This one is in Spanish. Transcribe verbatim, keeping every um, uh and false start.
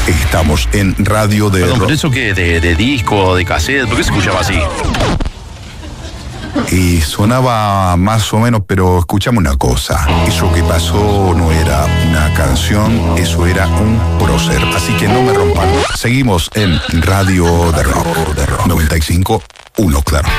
Estamos en Radio de Perdón, Rock. ¿pero eso qué? ¿De, de disco, de cassette? ¿Por qué se escuchaba así? Y sonaba más o menos, pero escuchamos una cosa. Eso que pasó no era una canción, eso era un prócer. Así que no me rompan. Seguimos en Radio de Rock. noventa y cinco punto uno, claro.